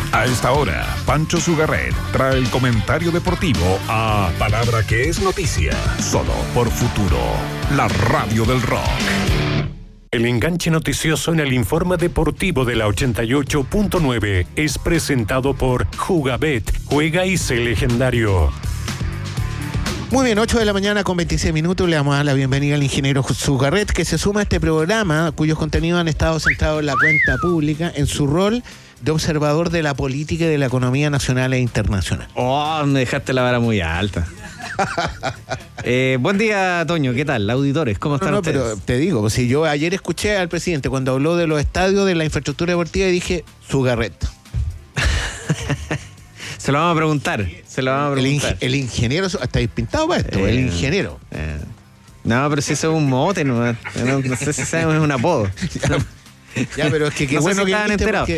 A esta hora, Pancho Sugarret trae el comentario deportivo a Palabra que es noticia, solo por Futuro, la radio del rock. El enganche noticioso en el informe deportivo de la 88.9 es presentado por Jugabet, juega y sé legendario. Muy bien, 8 de la mañana con 26 minutos. Le damos a la bienvenida al ingeniero Sugarret, que se suma a este programa, cuyos contenidos han estado centrados en la cuenta pública, en su rol de observador de la política y de la economía nacional e internacional. Oh, me dejaste la vara muy alta. Buen día, Toño, ¿qué tal? Auditores, ¿cómo están ustedes? Pero te digo, si yo ayer escuché al presidente cuando habló de los estadios, de la infraestructura deportiva, y dije, Sugarret. Se lo vamos a preguntar. El ingeniero, está pintado para esto, el ingeniero. No, pero si eso es un mote, no sé si es un apodo. Ya, pero es que qué no bueno sé si que estaban enterados.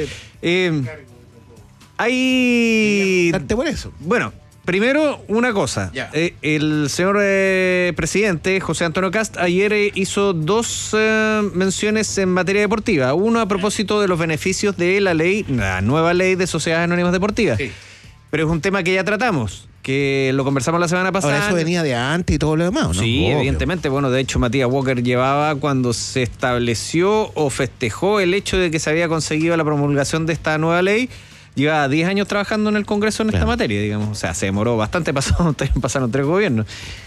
Hay... Darte por eso. Bueno, primero una cosa. El señor presidente, José Antonio Kast, ayer hizo dos menciones en materia deportiva. Uno a propósito de los beneficios de la nueva ley de sociedades anónimas deportivas. Sí. Pero es un tema que ya tratamos, que lo conversamos la semana pasada. Ahora, eso venía de antes y todo lo demás, ¿no? Sí, obvio. Evidentemente. Bueno, de hecho, Matías Walker llevaba cuando se estableció o festejó el hecho de que se había conseguido la promulgación de esta nueva ley. Lleva 10 años trabajando en el Congreso en esta materia, digamos. O sea, se demoró bastante, pasaron 3 gobiernos.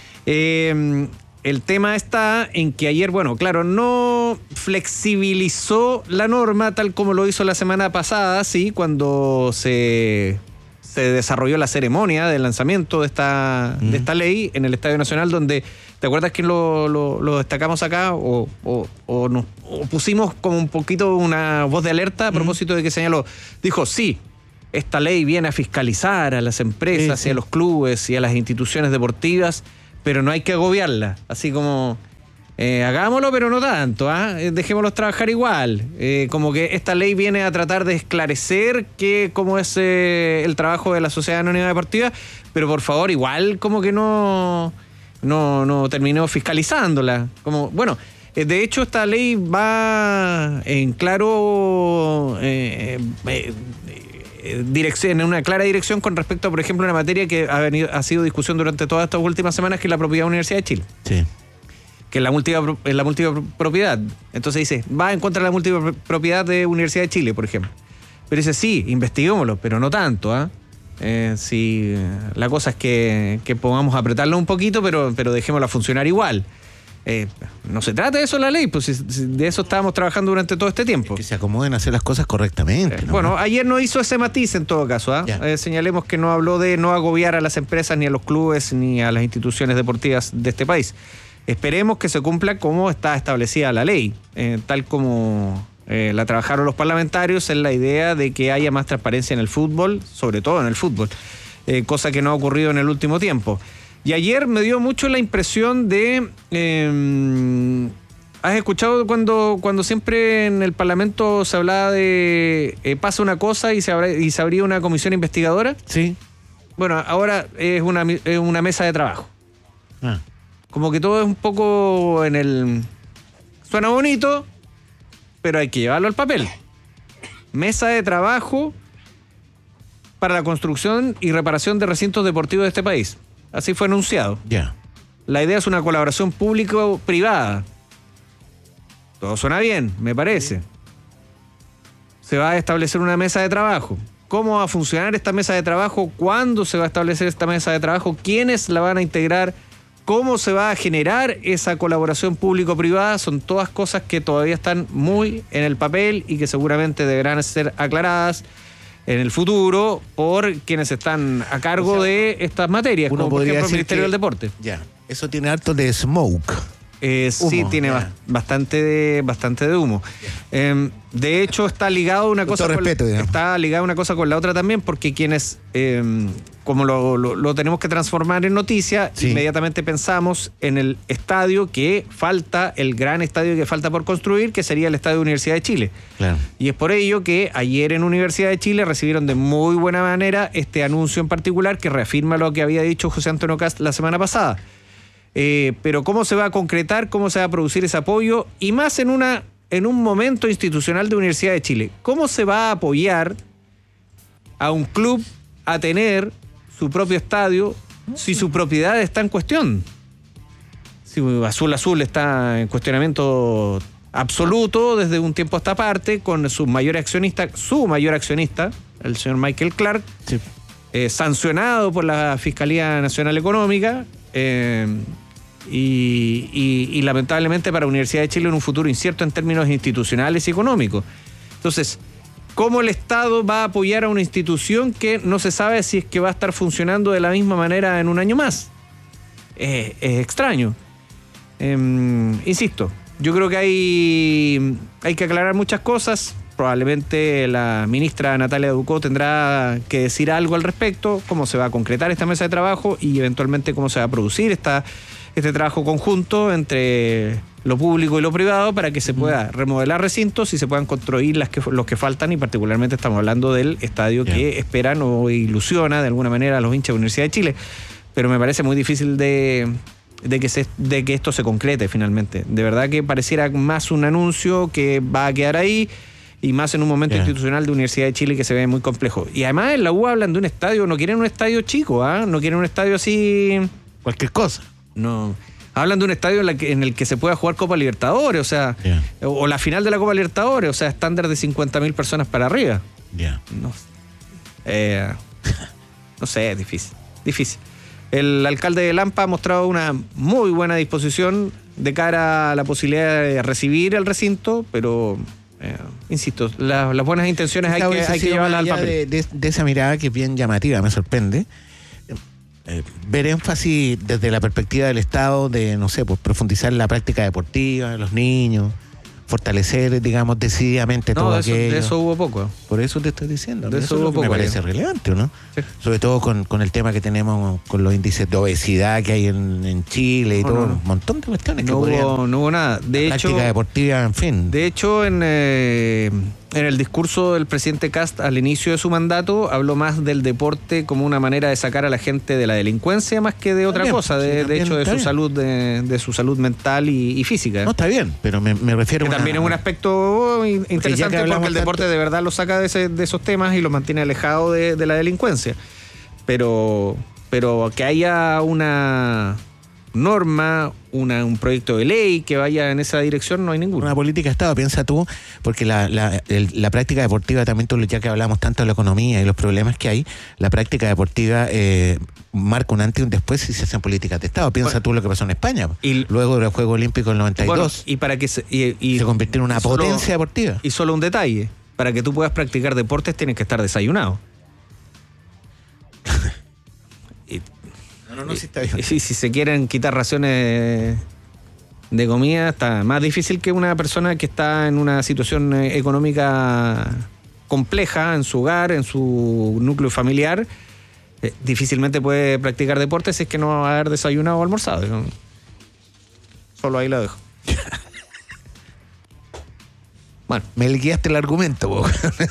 El tema está en que ayer, bueno, claro, no flexibilizó la norma tal como lo hizo la semana pasada, sí, cuando se desarrolló la ceremonia del lanzamiento de esta ley en el Estadio Nacional, donde, ¿te acuerdas que lo destacamos acá o pusimos como un poquito una voz de alerta a propósito de que señaló? Dijo, sí, esta ley viene a fiscalizar a las empresas y a los clubes y a las instituciones deportivas, pero no hay que agobiarla, así como... hagámoslo, pero no tanto, dejémoslos trabajar igual. Como que esta ley viene a tratar de esclarecer cómo es el trabajo de la Sociedad Anónima Deportiva, pero por favor, igual como que no terminó fiscalizándola. Como, bueno, de hecho esta ley va en claro dirección, en una clara dirección con respecto, por ejemplo, a una materia que ha sido discusión durante todas estas últimas semanas, que es la propiedad de la Universidad de Chile. Sí. Que es la multipropiedad. Entonces dice, va en contra de la multipropiedad de Universidad de Chile, por ejemplo. Pero dice, sí, investiguémoslo, pero no tanto. Sí, la cosa es que podamos apretarlo un poquito, pero dejémosla funcionar igual. No se trata de eso la ley, pues de eso estábamos trabajando durante todo este tiempo. Que se acomoden a hacer las cosas correctamente. Bueno, ayer no hizo ese matiz en todo caso. Señalemos que no habló de no agobiar a las empresas, ni a los clubes, ni a las instituciones deportivas de este país. Esperemos que se cumpla como está establecida la ley, tal como la trabajaron los parlamentarios, en la idea de que haya más transparencia en el fútbol, sobre todo en el fútbol, cosa que no ha ocurrido en el último tiempo. Y ayer me dio mucho la impresión de... ¿has escuchado cuando siempre en el Parlamento se hablaba de pasa una cosa y se abría una comisión investigadora? Sí. Bueno, ahora es una mesa de trabajo. Como que todo es un poco suena bonito, pero hay que llevarlo al papel. Mesa de trabajo para la construcción y reparación de recintos deportivos de este país. Así fue anunciado. La idea es una colaboración público-privada. Todo suena bien, me parece. Se va a establecer una mesa de trabajo. ¿Cómo va a funcionar esta mesa de trabajo? ¿Cuándo se va a establecer esta mesa de trabajo? ¿Quiénes la van a integrar? ¿Cómo se va a generar esa colaboración público-privada? Son todas cosas que todavía están muy en el papel y que seguramente deberán ser aclaradas en el futuro por quienes están a cargo de estas materias, como por ejemplo el Ministerio del Deporte. Eso tiene harto de smoke. Sí, tiene bastante de humo. De hecho, está ligado una cosa con la otra también, porque quienes, como lo tenemos que transformar en noticia, inmediatamente pensamos en el estadio que falta, el gran estadio que falta por construir, que sería el Estadio Universidad de Chile. Claro. Y es por ello que ayer en Universidad de Chile recibieron de muy buena manera este anuncio en particular que reafirma lo que había dicho José Antonio Kast la semana pasada. Pero cómo se va a concretar, cómo se va a producir ese apoyo, y más en un momento institucional de Universidad de Chile. ¿Cómo se va a apoyar a un club a tener su propio estadio si su propiedad está en cuestión. Si Azul está en cuestionamiento absoluto desde un tiempo a esta parte, con su mayor accionista, el señor Michael Clark, Sí. Sancionado por la Fiscalía Nacional Económica, y lamentablemente para la Universidad de Chile en un futuro incierto en términos institucionales y económicos. Entonces, ¿cómo el Estado va a apoyar a una institución que no se sabe si es que va a estar funcionando de la misma manera en un año más? Es extraño. Insisto, yo creo que hay que aclarar muchas cosas. Probablemente la ministra Natalia Ducó tendrá que decir algo al respecto, cómo se va a concretar esta mesa de trabajo y eventualmente cómo se va a producir este trabajo conjunto entre lo público y lo privado para que se pueda remodelar recintos y se puedan construir los que faltan, y particularmente estamos hablando del estadio que esperan o ilusiona de alguna manera a los hinchas de la Universidad de Chile. Pero me parece muy difícil de que esto se concrete finalmente. De verdad que pareciera más un anuncio que va a quedar ahí, y más en un momento institucional de Universidad de Chile que se ve muy complejo. Y además en la U hablan de un estadio, no quieren un estadio chico, no quieren un estadio así... Cualquier cosa. No. Hablan de un estadio en el que se pueda jugar Copa Libertadores, o sea, o la final de la Copa Libertadores, o sea, estándar de 50.000 personas para arriba. No sé, es difícil. El alcalde de Lampa ha mostrado una muy buena disposición de cara a la posibilidad de recibir el recinto, pero insisto, las buenas intenciones hay que llevarlas al papel. De esa mirada que es bien llamativa, me sorprende. Ver énfasis desde la perspectiva del Estado de, no sé, pues profundizar en la práctica deportiva de los niños, fortalecer, digamos, decididamente todo aquello. De eso hubo poco. Por eso te estoy diciendo. De eso hubo poco. Me parece relevante, ¿no? Sí. Sobre todo con el tema que tenemos con los índices de obesidad que hay en Chile y todo. Un montón de cuestiones no hubo nada. De hecho, práctica deportiva, en fin. De hecho, en el discurso del presidente Kast al inicio de su mandato habló más del deporte como una manera de sacar a la gente de la delincuencia más que de otra cosa, de hecho de su salud, de su salud mental y física. No, está bien, pero me refiero que también es un aspecto interesante porque el deporte de verdad lo saca de esos temas y lo mantiene alejado de la delincuencia. Pero que haya una norma, un proyecto de ley que vaya en esa dirección, no hay ninguno. Una política de Estado, piensa tú, porque la práctica deportiva también, ya que hablamos tanto de la economía y los problemas que hay, la práctica deportiva marca un antes y un después si se hacen políticas de Estado. Piensa tú lo que pasó en España, luego de los Juegos Olímpicos del 92. Y para que se convirtió en una potencia deportiva. Y solo un detalle, para que tú puedas practicar deportes tienes que estar desayunado. No, sí está bien. Y si se quieren quitar raciones de comida, está más difícil que una persona que está en una situación económica compleja en su hogar, en su núcleo familiar. Difícilmente puede practicar deportes si es que no va a haber desayunado o almorzado. Solo ahí lo dejo. Bueno, me guiaste el argumento, vos.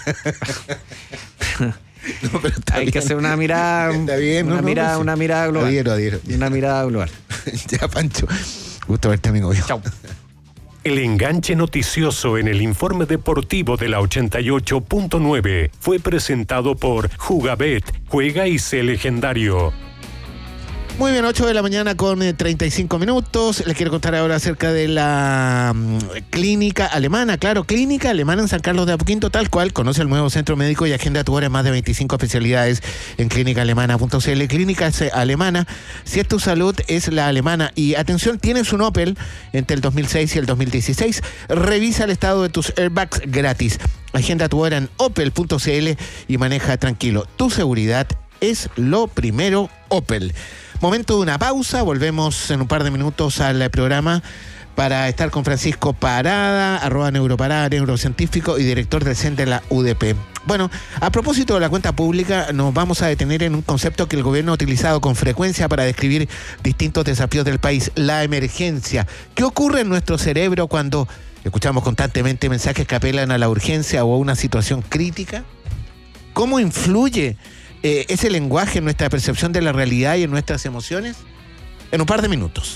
No, pero hay que hacer una mirada, una mirada global. Adhiero. Una mirada global. Ya, Pancho. Gusto verte, amigo. Chau. El enganche noticioso en el informe deportivo de la 88.9 fue presentado por Jugabet. Juega y sé legendario. Muy bien, 8 de la mañana con 35 minutos. Les quiero contar ahora acerca de la clínica alemana. Claro, clínica alemana en San Carlos de Apoquindo, tal cual. Conoce el nuevo centro médico y agenda tu hora en más de 25 especialidades en clínicaalemana.cl. Clínica alemana, si es tu salud, es la alemana. Y atención, tienes un Opel entre el 2006 y el 2016. Revisa el estado de tus airbags gratis. Agenda tu hora en opel.cl y maneja tranquilo. Tu seguridad es lo primero, Opel. Momento de una pausa, volvemos en un par de minutos al programa para estar con Francisco Parada, @neuroparada, neurocientífico y director del CEN de la UDP. Bueno, a propósito de la cuenta pública, nos vamos a detener en un concepto que el gobierno ha utilizado con frecuencia para describir distintos desafíos del país, la emergencia. ¿Qué ocurre en nuestro cerebro cuando escuchamos constantemente mensajes que apelan a la urgencia o a una situación crítica? ¿Cómo influye ese lenguaje en nuestra percepción de la realidad y en nuestras emociones? En un par de minutos.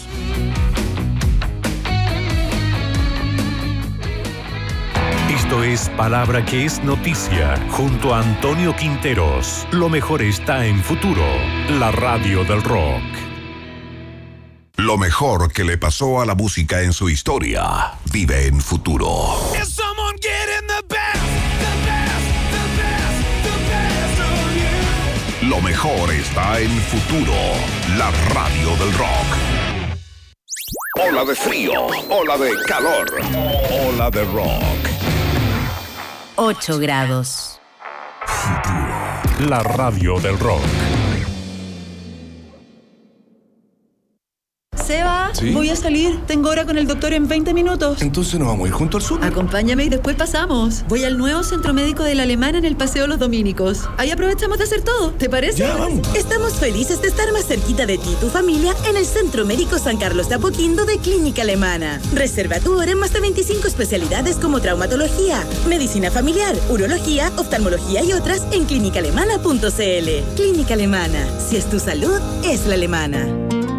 Esto es Palabra que es Noticia, junto a Antonio Quinteros. Lo mejor está en Futuro, la radio del rock. Lo mejor que le pasó a la música en su historia vive en Futuro. Lo mejor está en Futuro, la radio del rock. Ola de frío, ola de calor, ola de rock. 8 grados. Futuro, la radio del rock. Seba, ¿Sí? voy a salir. Tengo hora con el doctor en 20 minutos. Entonces nos vamos a ir junto al sur. Acompáñame y después pasamos. Voy al nuevo centro médico de la Alemana en el Paseo Los Dominicos. Ahí aprovechamos de hacer todo. ¿Te parece? Ya, vamos. Estamos felices de estar más cerquita de ti y tu familia en el Centro Médico San Carlos de Apoquindo de Clínica Alemana. Reserva tu hora en más de 25 especialidades como traumatología, medicina familiar, urología, oftalmología y otras en clínicaalemana.cl. Clínica Alemana. Si es tu salud, es la alemana.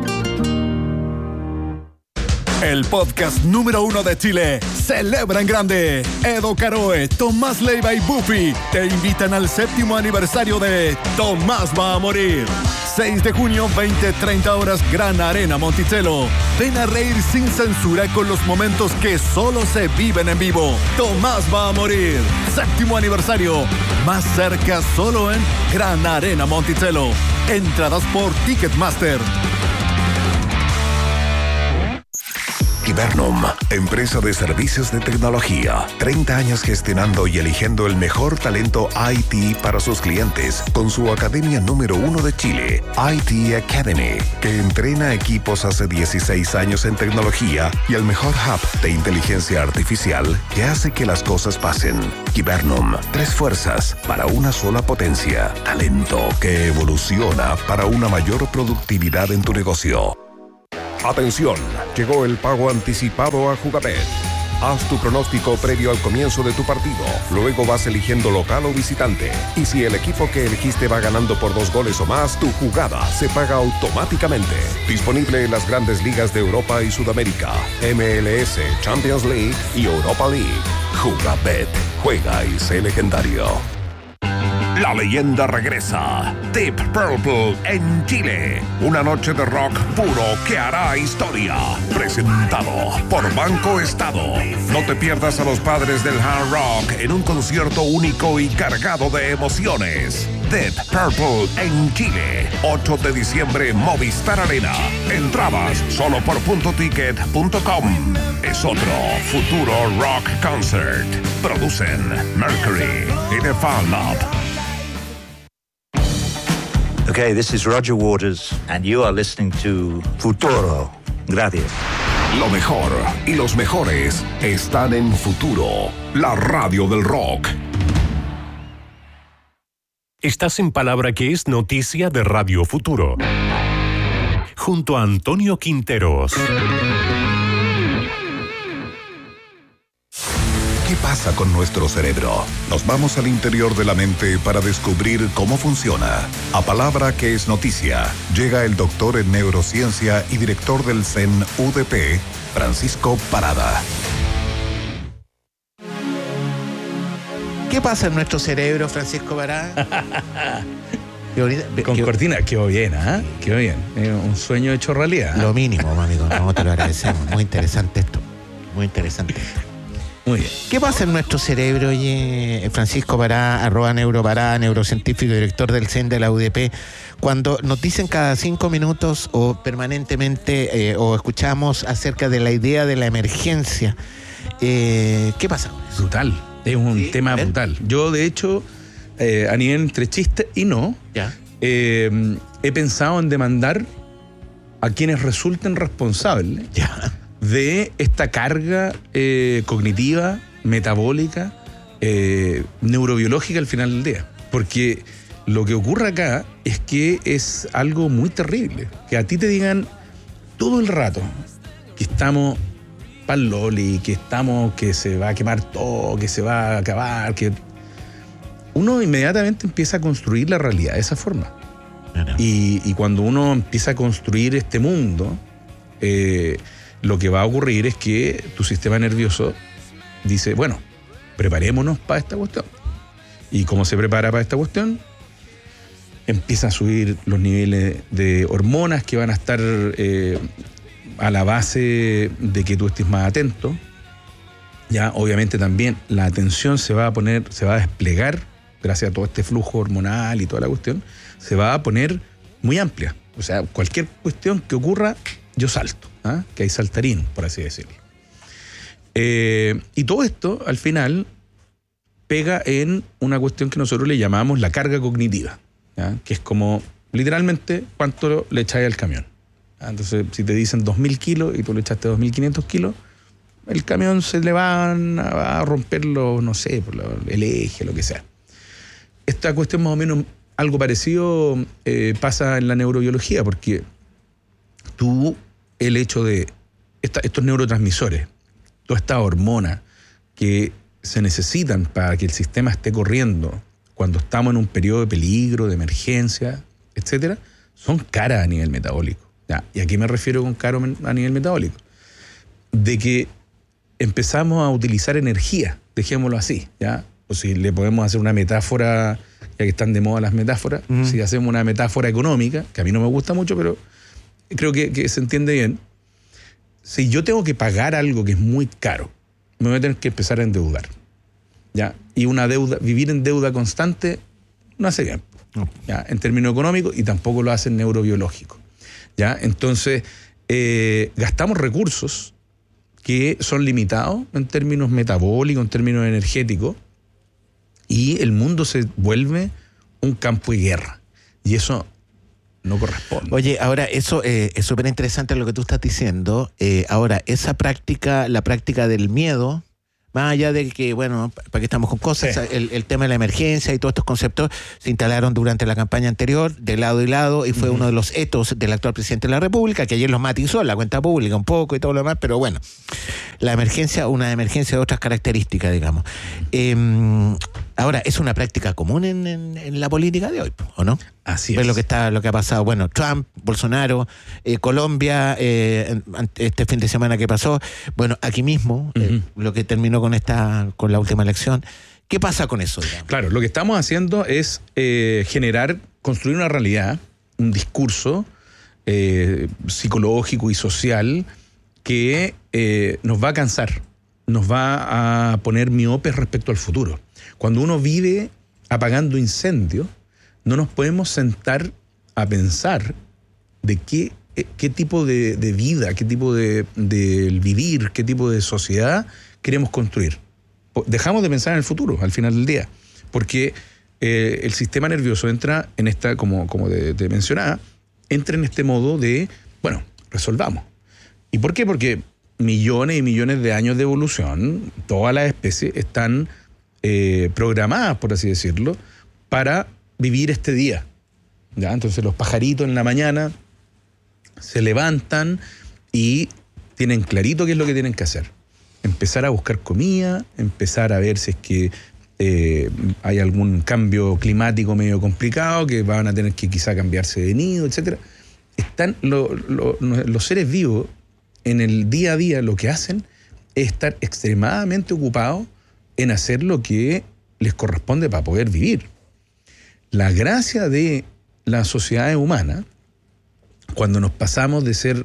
El podcast número 1 de Chile celebra en grande. Edo Caroe, Tomás Leiva y Buffy te invitan al 7º aniversario de Tomás va a morir. 6 de junio, 20:30 horas, Gran Arena Monticello. Ven a reír sin censura con los momentos que solo se viven en vivo. Tomás va a morir. 7º aniversario. Más cerca solo en Gran Arena Monticello. Entradas por Ticketmaster. Hibernum, empresa de servicios de tecnología. 30 años gestionando y eligiendo el mejor talento IT para sus clientes, con su academia número 1 de Chile, IT Academy, que entrena equipos hace 16 años en tecnología y el mejor hub de inteligencia artificial que hace que las cosas pasen. Hibernum, 3 fuerzas para una sola potencia. Talento que evoluciona para una mayor productividad en tu negocio. Atención, llegó el pago anticipado a Jugabet. Haz tu pronóstico previo al comienzo de tu partido. Luego vas eligiendo local o visitante. Y si el equipo que elegiste va ganando por 2 goles o más, tu jugada se paga automáticamente. Disponible en las grandes ligas de Europa y Sudamérica, MLS, Champions League y Europa League. Jugabet, juega y sé legendario. La leyenda regresa. Deep Purple en Chile. Una noche de rock puro que hará historia. Presentado por Banco Estado. No te pierdas a los padres del hard rock en un concierto único y cargado de emociones. Deep Purple en Chile. 8 de diciembre, Movistar Arena. Entradas solo por .ticket.com. Es otro Futuro Rock Concert. Producen Mercury y The Fan Lab. Okay, this is Roger Waters, and you are listening to Futuro. Gracias. Lo mejor y los mejores están en Futuro, la radio del rock. Estás en Palabra que es Noticia de Radio Futuro, junto a Antonio Quinteros. ¿Qué pasa con nuestro cerebro? Nos vamos al interior de la mente para descubrir cómo funciona. A Palabra que es Noticia, llega el doctor en neurociencia y director del CEN UDP, Francisco Parada. ¿Qué pasa en nuestro cerebro, Francisco Parada? Con cortina, quedó bien, ¿ah? Quedó bien. Un sueño hecho realidad. Lo mínimo, amigo. No, te lo agradecemos. Muy interesante esto. Muy interesante esto. Muy bien. ¿Qué pasa en nuestro cerebro, oye, Francisco Pará, @neuropará, neurocientífico y director del CEN de la UDP, cuando nos dicen cada 5 minutos o permanentemente o escuchamos acerca de la idea de la emergencia? ¿Qué pasa? Brutal. Es un tema brutal. Yo, de hecho, a nivel entre chiste y no, he pensado en demandar a quienes resulten responsables de esta carga cognitiva, metabólica, neurobiológica al final del día. Porque lo que ocurre acá es que es algo muy terrible. Que a ti te digan todo el rato que estamos pa'l loli, que se va a quemar todo, que se va a acabar, que uno inmediatamente empieza a construir la realidad de esa forma. Y cuando uno empieza a construir este mundo, lo que va a ocurrir es que tu sistema nervioso dice, bueno, preparémonos para esta cuestión. ¿Y cómo se prepara para esta cuestión? Empieza a subir los niveles de hormonas que van a estar a la base de que tú estés más atento. Ya, obviamente también la atención se va a desplegar gracias a todo este flujo hormonal y toda la cuestión, se va a poner muy amplia. O sea, cualquier cuestión que ocurra, yo salto, ¿ah? Que hay saltarín, por así decirlo. Y todo esto, al final, pega en una cuestión que nosotros le llamamos la carga cognitiva, ¿ya? Que es como, literalmente, cuánto le echáis al camión. Entonces, si te dicen 2.000 kilos y tú le echaste 2.500 kilos, el camión se le va a romper no sé, el eje, lo que sea. Esta cuestión más o menos, algo parecido pasa en la neurobiología, porque el hecho de estos neurotransmisores, todas estas hormonas que se necesitan para que el sistema esté corriendo cuando estamos en un periodo de peligro, de emergencia, etcétera, son caras a nivel metabólico. ¿Ya? ¿Y a qué me refiero con caro a nivel metabólico? De que empezamos a utilizar energía, dejémoslo así, ¿ya? O si le podemos hacer una metáfora, ya que están de moda las metáforas, si hacemos una metáfora económica, que a mí no me gusta mucho, pero creo que se entiende bien. Si yo tengo que pagar algo que es muy caro, me voy a tener que empezar a endeudar, ¿ya? Y vivir en deuda constante no hace bien, ¿ya? En términos económicos, y tampoco lo hace en neurobiológico, ¿ya? Entonces, gastamos recursos que son limitados en términos metabólicos, en términos energéticos, y el mundo se vuelve un campo de guerra. Y eso no corresponde. Oye, ahora eso es súper interesante lo que tú estás diciendo. Ahora, esa práctica, la práctica del miedo, más allá de que, bueno, para qué estamos con cosas, sí, el tema de la emergencia y todos estos conceptos se instalaron durante la campaña anterior, de lado y lado, y fue uno de los etos del actual presidente de la República, que ayer los matizó en la cuenta pública un poco y todo lo demás, pero bueno, la emergencia, una emergencia de otras características, digamos. Ahora, ¿es una práctica común en la política de hoy, o no? Así es. Ver lo que ha pasado, bueno, Trump, Bolsonaro, Colombia, este fin de semana que pasó, bueno, aquí mismo, lo que terminó con la última elección. ¿Qué pasa con eso, digamos? Claro, lo que estamos haciendo es construir una realidad, un discurso psicológico y social que nos va a cansar, nos va a poner miopes respecto al futuro. Cuando uno vive apagando incendios, no nos podemos sentar a pensar de qué tipo de vida, qué tipo de vivir, qué tipo de sociedad queremos construir. Dejamos de pensar en el futuro al final del día, porque el sistema nervioso entra en esta, como te mencionaba, entra en este modo de, bueno, resolvamos. ¿Y por qué? Porque millones y millones de años de evolución, todas las especies están programadas, por así decirlo, para vivir este día, ¿ya? Entonces los pajaritos en la mañana se levantan y tienen clarito qué es lo que tienen que hacer. Empezar a buscar comida, empezar a ver si es que hay algún cambio climático medio complicado, que van a tener que quizá cambiarse de nido, etc. Están los seres vivos en el día a día, lo que hacen es estar extremadamente ocupados en hacer lo que les corresponde para poder vivir. La gracia de las sociedades humanas, cuando nos pasamos de ser,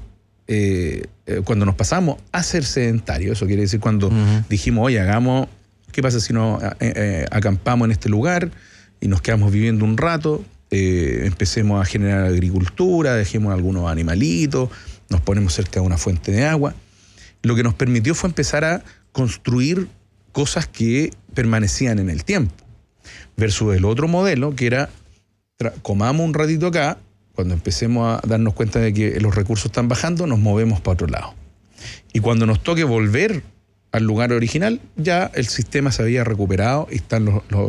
cuando nos pasamos a ser sedentarios, eso quiere decir cuando dijimos, oye, ¿qué pasa si nos acampamos en este lugar y nos quedamos viviendo un rato? Empecemos a generar agricultura, dejemos algunos animalitos, nos ponemos cerca de una fuente de agua. Lo que nos permitió fue empezar a construir cosas que permanecían en el tiempo, versus el otro modelo que era comamos un ratito acá, cuando empecemos a darnos cuenta de que los recursos están bajando, nos movemos para otro lado. Y cuando nos toque volver al lugar original, ya el sistema se había recuperado y están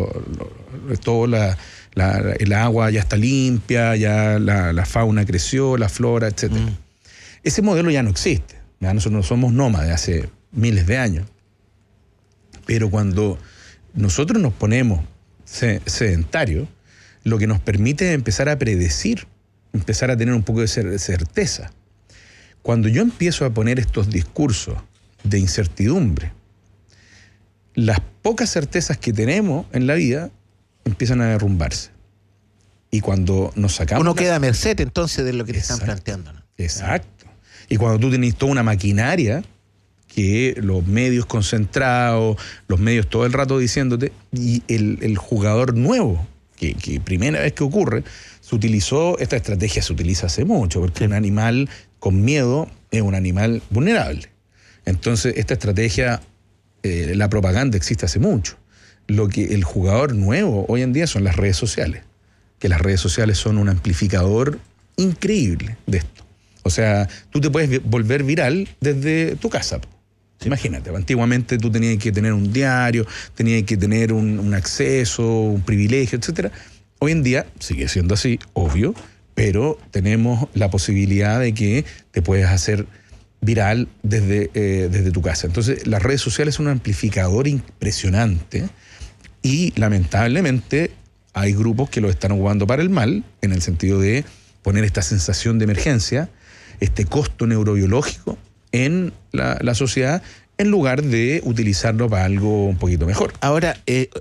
el agua ya está limpia, ya la fauna creció, la flora, etc. Ese modelo ya no existe. ¿Ya? Nosotros no somos nómades hace miles de años. Pero cuando nosotros nos ponemos sedentarios, lo que nos permite es empezar a predecir, empezar a tener un poco de certeza. Cuando yo empiezo a poner estos discursos de incertidumbre, las pocas certezas que tenemos en la vida empiezan a derrumbarse. Y cuando nos sacamos... Uno queda a merced entonces de lo que te están planteando, ¿no? Exacto. Y cuando tú tenés toda una maquinaria que los medios concentrados, los medios todo el rato diciéndote, y el jugador nuevo, que primera vez que ocurre, esta estrategia se utiliza hace mucho, porque un animal con miedo es un animal vulnerable. Entonces, esta estrategia, la propaganda existe hace mucho. Lo que el jugador nuevo hoy en día son las redes sociales, que las redes sociales son un amplificador increíble de esto. O sea, tú te puedes volver viral desde tu casa. Sí. Imagínate, antiguamente tú tenías que tener un diario, tenías que tener un acceso, un privilegio, etcétera. Hoy en día sigue siendo así, obvio, pero tenemos la posibilidad de que te puedes hacer viral desde tu casa. Entonces, las redes sociales son un amplificador impresionante y, lamentablemente, hay grupos que lo están ocupando para el mal, en el sentido de poner esta sensación de emergencia, este costo neurobiológico en la sociedad, en lugar de utilizarlo para algo un poquito mejor. Ahora,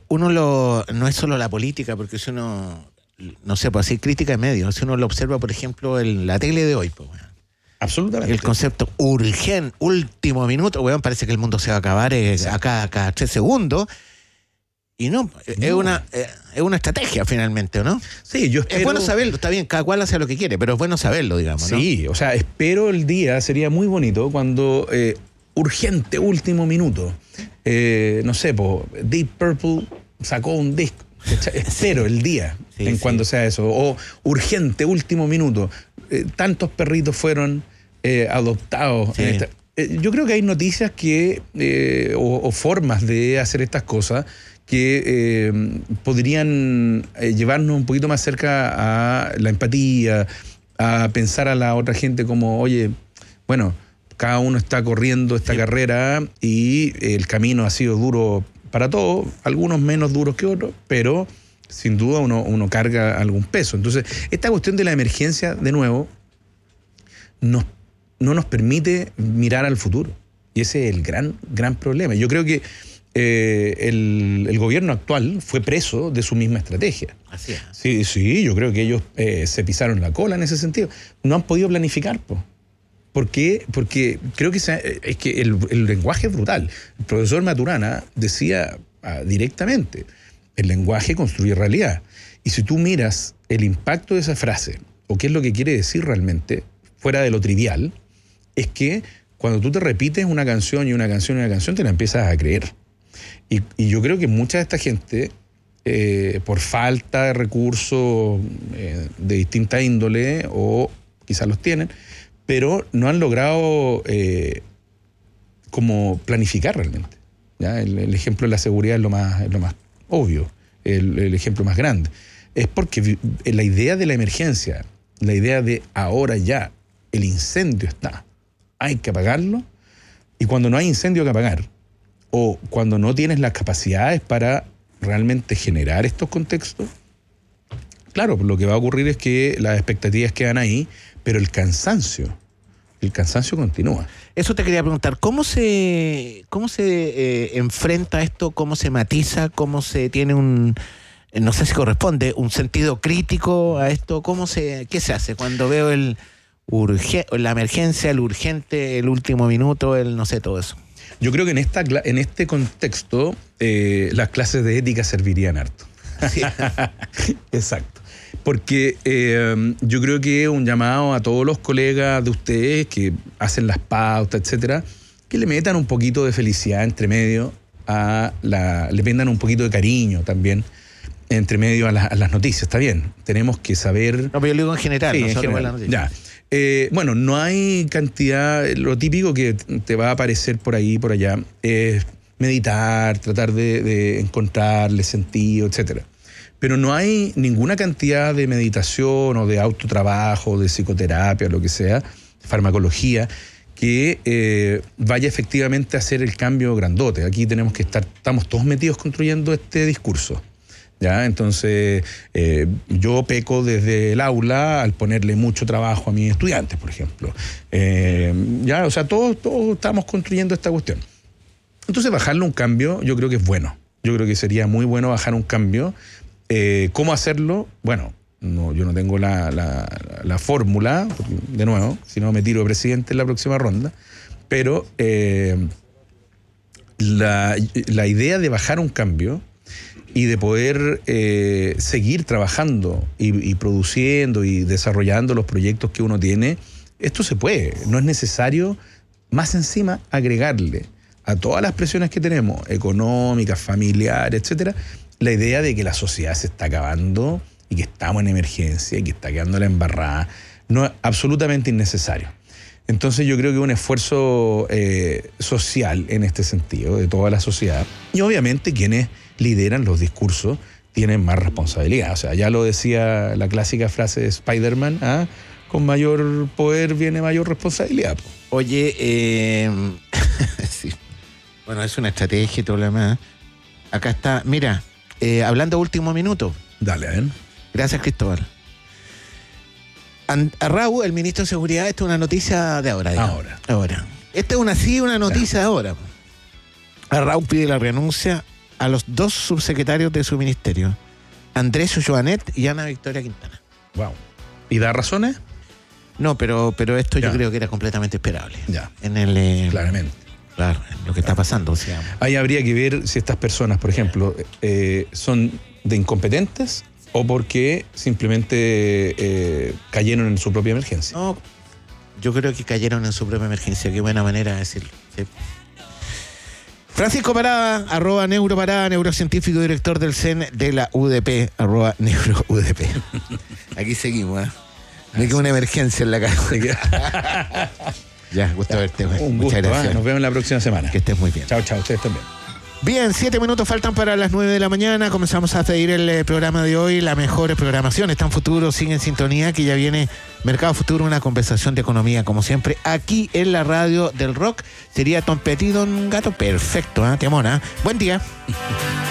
no es solo la política, porque si uno, no sé, pues hacer crítica de medios, si uno lo observa, por ejemplo, en la tele de hoy, pues, bueno, absolutamente. el concepto urgente, último minuto, weón, parece que el mundo se va a acabar a cada 3 segundos. Y no. Es una estrategia finalmente, ¿o no? Sí, yo espero... Es bueno saberlo, está bien, cada cual hace lo que quiere, pero es bueno saberlo, digamos, ¿no? Sí, o sea, espero el día, sería muy bonito cuando urgente, último minuto, no sé, Deep Purple sacó un disco. Espero el día cuando sea eso. O urgente, último minuto, tantos perritos fueron adoptados. Sí. Yo creo que hay noticias o formas de hacer estas cosas que podrían llevarnos un poquito más cerca a la empatía, a pensar a la otra gente como, oye, bueno, cada uno está corriendo esta carrera y el camino ha sido duro para todos, algunos menos duros que otros, pero sin duda uno carga algún peso. Entonces, esta cuestión de la emergencia, de nuevo, no nos permite mirar al futuro. Y ese es el gran problema. Yo creo que el gobierno actual fue preso de su misma estrategia. Así es. Sí, yo creo que ellos se pisaron la cola en ese sentido. No han podido planificar, ¿Por qué? Porque creo que es que el lenguaje es brutal. El profesor Maturana decía directamente, el lenguaje construye realidad. Y si tú miras el impacto de esa frase, o qué es lo que quiere decir realmente, fuera de lo trivial, es que cuando tú te repites una canción y una canción y una canción, te la empiezas a creer. Y yo creo que mucha de esta gente, por falta de recursos de distinta índole, o quizás los tienen, pero no han logrado como planificar realmente. ¿Ya? El ejemplo de la seguridad es lo más obvio, el ejemplo más grande. Es porque la idea de la emergencia, la idea de ahora ya, el incendio está, hay que apagarlo, y cuando no hay incendio que apagar, o cuando no tienes las capacidades para realmente generar estos contextos, claro, lo que va a ocurrir es que las expectativas quedan ahí, pero el cansancio continúa. Eso te quería preguntar, ¿cómo se enfrenta esto? ¿Cómo se matiza? ¿Cómo se tiene no sé si corresponde, un sentido crítico a esto? ¿Qué se hace cuando veo la emergencia, el urgente, el último minuto, no sé, todo eso? Yo creo que en este contexto las clases de ética servirían harto. Sí. Exacto. Porque yo creo que un llamado a todos los colegas de ustedes que hacen las pautas, etcétera, que le metan un poquito de felicidad entre medio, le vendan un poquito de cariño también entre medio a las noticias. Está bien, tenemos que saber... No, pero yo lo digo en general. Sí, no en solo general. las noticias. Ya. Bueno, no hay cantidad, lo típico que te va a aparecer por ahí, por allá, es meditar, tratar de encontrarle sentido, etcétera. Pero no hay ninguna cantidad de meditación o de autotrabajo, de psicoterapia, lo que sea, farmacología, que vaya efectivamente a hacer el cambio grandote. Aquí estamos todos metidos construyendo este discurso. ¿Ya? Entonces, yo peco desde el aula al ponerle mucho trabajo a mis estudiantes, por ejemplo. O sea, todos estamos construyendo esta cuestión. Entonces bajarle un cambio yo creo que es bueno. Yo creo que sería muy bueno bajar un cambio. ¿Cómo hacerlo? Bueno, yo no tengo la fórmula, porque, de nuevo, si no me tiro presidente en la próxima ronda, pero la idea de bajar un cambio y de poder seguir trabajando y produciendo y desarrollando los proyectos que uno tiene, esto se puede. No es necesario, más encima, agregarle a todas las presiones que tenemos, económicas, familiares, etcétera, la idea de que la sociedad se está acabando y que estamos en emergencia y que está quedando la embarrada. No es absolutamente innecesario. Entonces yo creo que un esfuerzo social en este sentido, de toda la sociedad, y obviamente quienes lideran los discursos tienen más responsabilidad. O sea, ya lo decía la clásica frase de Spider-Man, con mayor poder viene mayor responsabilidad. Oye, sí. Bueno, es una estrategia y todo lo demás. Acá está, mira, hablando último minuto. Dale, a ver. Gracias, Cristóbal. Arrau, el ministro de Seguridad, esta es una noticia de ahora. Digamos. Ahora. Esta es una noticia de ahora. Arrau pide la renuncia a los 2 subsecretarios de su ministerio, Andrés Joanet y Ana Victoria Quintana. Wow. ¿Y da razones? No, pero esto yo creo que era completamente esperable. Ya. Claramente. Claro, en lo que está pasando, digamos. Ahí habría que ver si estas personas, por ejemplo, son de incompetentes o porque simplemente cayeron en su propia emergencia. No, yo creo que cayeron en su propia emergencia. Qué buena manera de decirlo. Sí. Francisco Parada, @neuroparada, neurocientífico y director del CEN de la UDP, @neuroudp. Aquí seguimos, Hay que una emergencia en la casa. Ya, gusto verte. Un gusto, muchas gracias. Nos vemos la próxima semana. Que estés muy bien. Chao, ustedes también. Bien, 7 minutos faltan para las 9 de la mañana. Comenzamos a pedir el programa de hoy. La mejor programación está en Futuro, sigue en sintonía, que ya viene Mercado Futuro, una conversación de economía, como siempre, aquí en la radio del rock. Sería Tom Petty, Don Gato. Perfecto, Te amona. Buen día.